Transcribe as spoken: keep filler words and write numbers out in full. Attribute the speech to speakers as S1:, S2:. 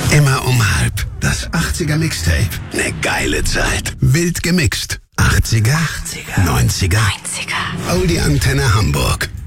S1: Immer um halb. Das achtziger Mixtape. Ne geile Zeit. Wild gemixt. achtziger,
S2: achtziger,
S1: neunziger.
S2: neunziger.
S1: Oldie Antenne Hamburg.